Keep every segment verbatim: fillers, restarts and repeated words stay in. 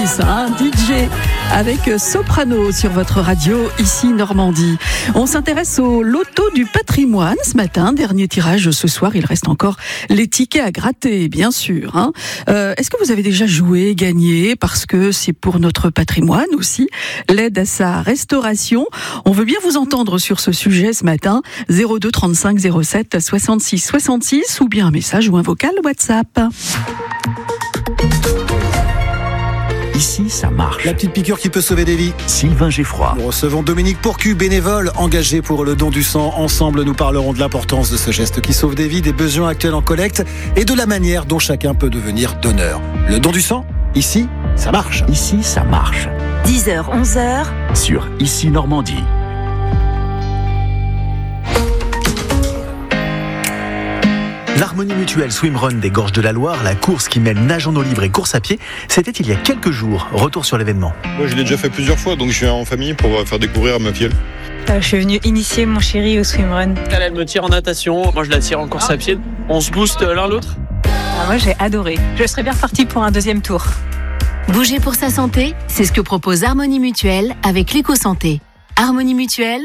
plus, hein, D J avec Soprano sur votre radio, ici Normandie. On s'intéresse au loto du patrimoine ce matin, dernier tirage ce soir, il reste encore les tickets à gratter, bien sûr. Hein. Euh, est-ce que vous avez déjà joué, gagné, parce que c'est pour notre patrimoine aussi, l'aide à sa restauration. On veut bien vous entendre sur ce sujet ce matin, zéro deux trente-cinq zéro sept soixante-six soixante-six ou bien un message ou un vocal WhatsApp. Ici, ça marche. La petite piqûre qui peut sauver des vies. Sylvain Geffroy. Nous recevons Dominique Pourcu, bénévole, engagé pour le don du sang. Ensemble, nous parlerons de l'importance de ce geste qui sauve des vies, des besoins actuels en collecte et de la manière dont chacun peut devenir donneur. Le don du sang, ici, ça marche. Ici, ça marche. dix heures, onze heures. Sur Ici Normandie. L'Harmonie Mutuelle Swimrun des Gorges de la Loire, la course qui mêle nage en eau libre et course à pied, c'était il y a quelques jours. Retour sur l'événement. Moi, je l'ai déjà fait plusieurs fois, donc je viens en famille pour faire découvrir à ma fille. Euh, je suis venue initier mon chéri au swimrun. Elle, elle me tire en natation, moi je la tire en course à pied. On se booste l'un l'autre. Ah, moi j'ai adoré. Je serais bien repartie pour un deuxième tour. Bouger pour sa santé, c'est ce que propose Harmonie Mutuelle avec l'éco-santé. Harmonie Mutuelle,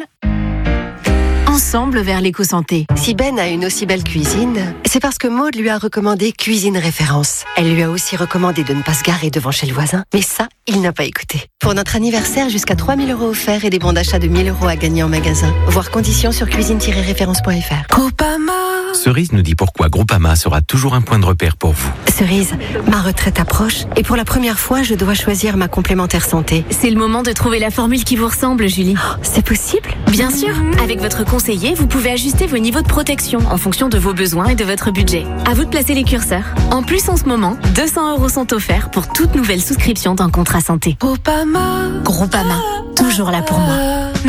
ensemble vers l'éco-santé. Si Ben a une aussi belle cuisine, c'est parce que Maud lui a recommandé Cuisine Référence. Elle lui a aussi recommandé de ne pas se garer devant chez le voisin, mais ça, il n'a pas écouté. Pour notre anniversaire, jusqu'à trois mille euros offerts et des bons d'achat de mille euros à gagner en magasin. Voir conditions sur cuisine tiret référence point f r. Groupama. Cerise nous dit pourquoi Groupama sera toujours un point de repère pour vous. Cerise, ma retraite approche et pour la première fois, je dois choisir ma complémentaire santé. C'est le moment de trouver la formule qui vous ressemble, Julie. Oh, c'est possible ? Bien sûr, avec votre conseiller, vous pouvez ajuster vos niveaux de protection en fonction de vos besoins et de votre budget. À vous de placer les curseurs. En plus, en ce moment, deux cents euros sont offerts pour toute nouvelle souscription d'un contrat santé. Groupama. Groupama, toujours là pour moi.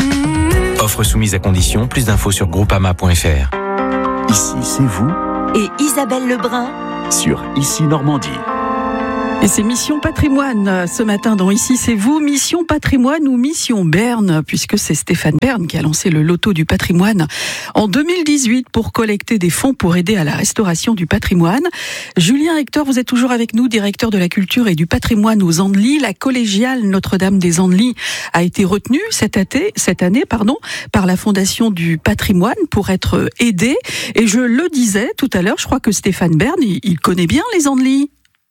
Offre soumise à condition, plus d'infos sur groupama point f r. Ici, c'est vous. Et Isabelle Lebrun Sur Ici Normandie. Et c'est Mission Patrimoine ce matin dans Ici c'est vous, Mission Patrimoine ou Mission Berne, puisque c'est Stéphane Bern qui a lancé le loto du patrimoine en deux mille dix-huit pour collecter des fonds pour aider à la restauration du patrimoine. Julien Hector, vous êtes toujours avec nous, directeur de la culture et du patrimoine aux Andelys. La collégiale Notre-Dame des Andelys a été retenue cette année, cette année pardon, par la Fondation du patrimoine pour être aidée. Et je le disais tout à l'heure, je crois que Stéphane Bern, il, il connaît bien les Andelys.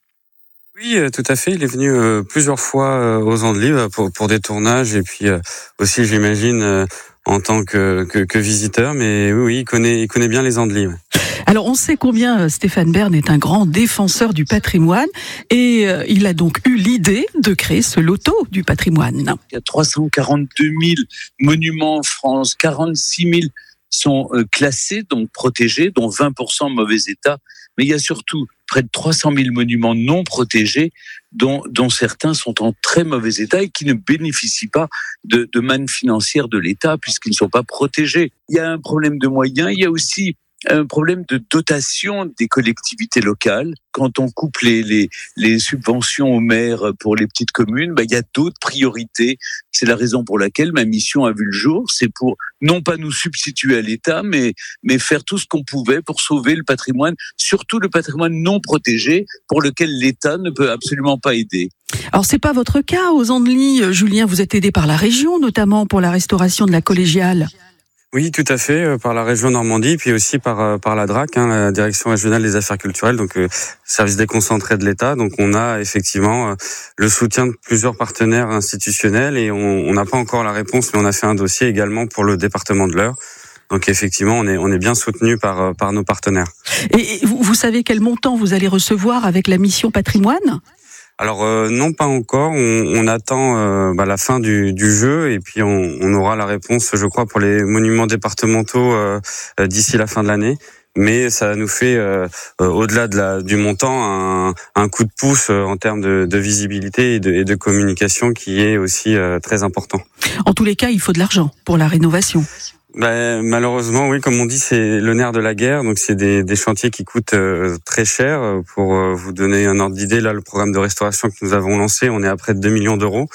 Oui, tout à fait. Il est venu euh, plusieurs fois euh, aux Andelys euh, pour, pour des tournages et puis euh, aussi, j'imagine, euh, en tant que, que, que visiteur. Mais oui, oui, il connaît, il connaît bien les Andelys. Ouais. Alors, on sait combien Stéphane Bern est un grand défenseur du patrimoine et euh, il a donc eu l'idée de créer ce loto du patrimoine. Il y a trois cent quarante-deux mille monuments en France, quarante-six mille sont euh, classés, donc protégés, dont vingt pour cent en mauvais état. Mais il y a surtout près de trois cent mille monuments non protégés, dont, dont certains sont en très mauvais état et qui ne bénéficient pas de, de manne financière de l'État puisqu'ils ne sont pas protégés. Il y a un problème de moyens, il y a aussi un problème de dotation des collectivités locales. Quand on coupe les, les, les subventions aux maires pour les petites communes, ben, il y a d'autres priorités. C'est la raison pour laquelle ma mission a vu le jour. C'est pour non pas nous substituer à l'État, mais, mais faire tout ce qu'on pouvait pour sauver le patrimoine, surtout le patrimoine non protégé, pour lequel l'État ne peut absolument pas aider. Alors, c'est pas votre cas aux Andelys, Julien. Vous êtes aidé par la région, notamment pour la restauration de la collégiale. Oui, tout à fait, euh, par la région Normandie, puis aussi par euh, par la D R A C, hein, la Direction régionale des affaires culturelles, donc euh, service déconcentré de l'État. Donc on a effectivement euh, le soutien de plusieurs partenaires institutionnels et on n'a pas encore la réponse, mais on a fait un dossier également pour le département de l'Eure. Donc effectivement, on est on est bien soutenu par par nos partenaires. Et vous, vous savez quel montant vous allez recevoir avec la mission patrimoine ? Alors euh, non, pas encore. On, on attend euh, bah, la fin du, du jeu et puis on, on aura la réponse, je crois, pour les monuments départementaux euh, euh, d'ici la fin de l'année. Mais ça nous fait, euh, euh, au-delà de la, du montant, un, un coup de pouce euh, en termes de, de visibilité et de, et de communication qui est aussi euh, très important. En tous les cas, il faut de l'argent pour la rénovation. Ben, malheureusement, oui, comme on dit, c'est le nerf de la guerre. Donc, c'est des, des chantiers qui coûtent euh, très cher. Pour euh, vous donner un ordre d'idée, là, le programme de restauration que nous avons lancé, on est à près de deux millions d'euros.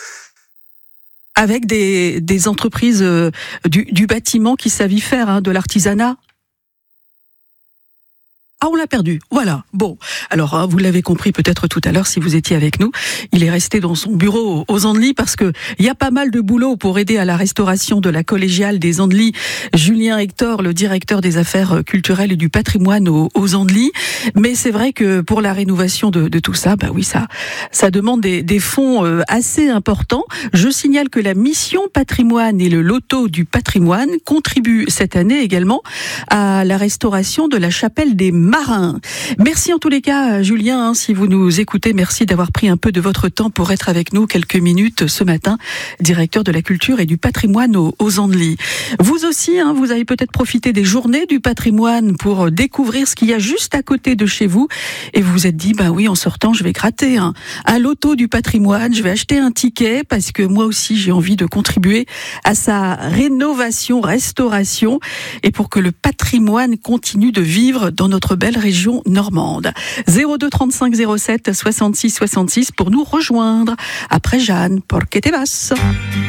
Avec des, des entreprises euh, du, du bâtiment qui savent y faire, hein, de l'artisanat. Ah, on l'a perdu. Voilà. Bon. Alors, vous l'avez compris peut-être tout à l'heure si vous étiez avec nous. Il est resté dans son bureau aux Andelys parce que il y a pas mal de boulot pour aider à la restauration de la collégiale des Andelys. Julien Hector, le directeur des affaires culturelles et du patrimoine aux, aux Andelys. Mais c'est vrai que pour la rénovation de, de tout ça, bah oui, ça, ça demande des, des fonds assez importants. Je signale que la mission patrimoine et le loto du patrimoine contribuent cette année également à la restauration de la chapelle des Marins. Merci en tous les cas, Julien, hein, si vous nous écoutez, merci d'avoir pris un peu de votre temps pour être avec nous quelques minutes ce matin, directeur de la culture et du patrimoine aux, aux Andelys. Vous aussi, hein, vous avez peut-être profité des journées du patrimoine pour découvrir ce qu'il y a juste à côté de chez vous et vous vous êtes dit, bah oui, en sortant, je vais gratter hein, un loto du patrimoine, je vais acheter un ticket parce que moi aussi, j'ai envie de contribuer à sa rénovation, restauration et pour que le patrimoine continue de vivre dans notre belle région normande. zéro deux trente-cinq zéro sept soixante-six soixante-six pour nous rejoindre. Après Jeanne, Porque te vas?